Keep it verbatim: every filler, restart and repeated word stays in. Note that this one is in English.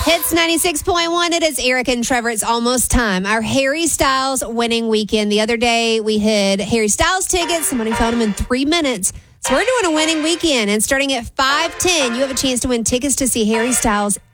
Hits ninety-six point one. It is Eric and Trevor. It's almost time. Our Harry Styles winning weekend. The other day, we hid Harry Styles tickets. Somebody found them in three minutes. So we're doing a winning weekend. And starting at five ten, you have a chance to win tickets to see Harry Styles